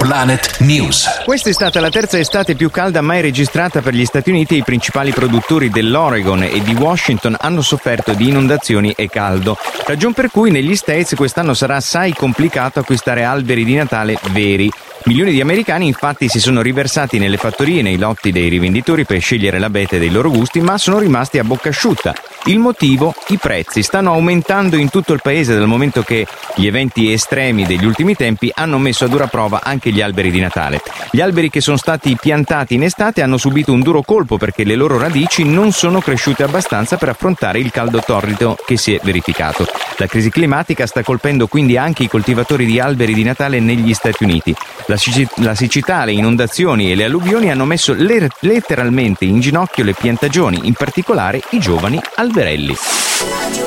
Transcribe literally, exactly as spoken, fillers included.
Planet News. Questa è stata la terza estate più calda mai registrata per gli Stati Uniti e i principali produttori dell'Oregon e di Washington hanno sofferto di inondazioni e caldo, ragion per cui negli States quest'anno sarà assai complicato acquistare alberi di Natale veri. Milioni di americani infatti si sono riversati nelle fattorie e nei lotti dei rivenditori per scegliere l'abete dei loro gusti, ma sono rimasti a bocca asciutta. Il motivo? I prezzi stanno aumentando in tutto il paese dal momento che gli eventi estremi degli ultimi tempi hanno messo a dura prova anche gli alberi di Natale. Gli alberi che sono stati piantati in estate hanno subito un duro colpo perché le loro radici non sono cresciute abbastanza per affrontare il caldo torrido che si è verificato. La crisi climatica sta colpendo quindi anche i coltivatori di alberi di Natale negli Stati Uniti. La, sic- la siccità, le inondazioni e le alluvioni hanno messo le- letteralmente in ginocchio le piantagioni, in particolare i giovani alberelli.